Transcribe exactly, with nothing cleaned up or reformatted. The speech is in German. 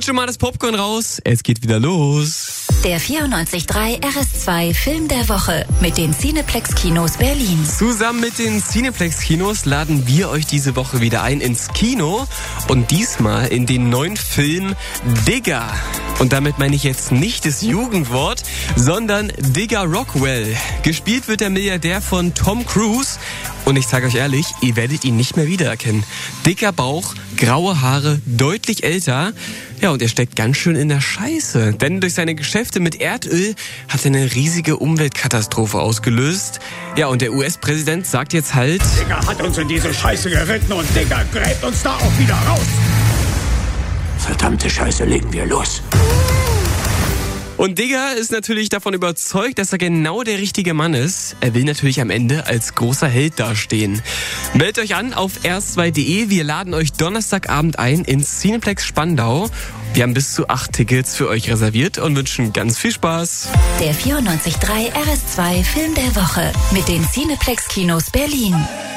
schon mal das Popcorn raus. Es geht wieder los. Der vierundneunzig Komma drei R S zwei Film der Woche mit den Cineplex Kinos Berlin. Zusammen mit den Cineplex Kinos laden wir euch diese Woche wieder ein ins Kino. Und diesmal in den neuen Film Digger. Und damit meine ich jetzt nicht das Jugendwort, sondern Digger Rockwell. Gespielt wird der Milliardär von Tom Cruise. Und ich sage euch ehrlich, ihr werdet ihn nicht mehr wiedererkennen. Dicker Bauch, graue Haare, deutlich älter. Ja, und er steckt ganz schön in der Scheiße. Denn durch seine Geschäfte mit Erdöl hat er eine riesige Umweltkatastrophe ausgelöst. Ja, und der U S-Präsident sagt jetzt halt... Digger hat uns in diese Scheiße geritten und Digger gräbt uns da auch wieder raus. Verdammte Scheiße, legen wir los. Und Digger ist natürlich davon überzeugt, dass er genau der richtige Mann ist. Er will natürlich am Ende als großer Held dastehen. Meldet euch an auf r s zwei punkt de. Wir laden euch Donnerstagabend ein ins Cineplex Spandau. Wir haben bis zu acht Tickets für euch reserviert und wünschen ganz viel Spaß. Der vierundneunzig Komma drei R S zwei Film der Woche mit den Cineplex Kinos Berlin.